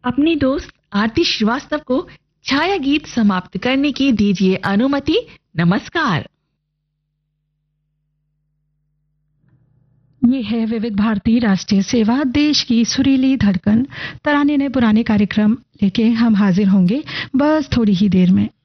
अपनी दोस्त आरती श्रीवास्तव को छाया गीत समाप्त करने की दीजिए अनुमति। नमस्कार। ये है विविध भारती राष्ट्रीय सेवा, देश की सुरीली धड़कन। तराने ने पुराने कार्यक्रम लेके हम हाजिर होंगे बस थोड़ी ही देर में।